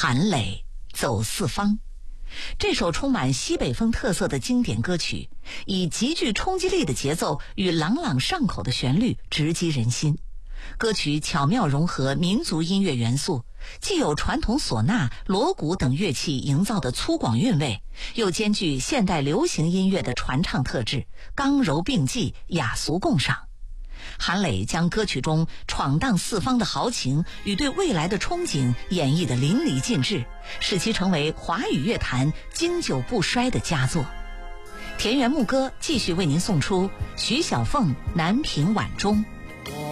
韩磊走四方。这首充满西北风特色的经典歌曲，以极具冲击力的节奏与朗朗上口的旋律直击人心。歌曲巧妙融合民族音乐元素，既有传统唢呐、锣鼓等乐器营造的粗犷韵味，又兼具现代流行音乐的传唱特质，刚柔并济，雅俗共赏。韩磊将歌曲中闯荡四方的豪情与对未来的憧憬演绎得淋漓尽致，使其成为华语乐坛经久不衰的佳作。田园牧歌继续为您送出徐小凤《南屏晚钟》。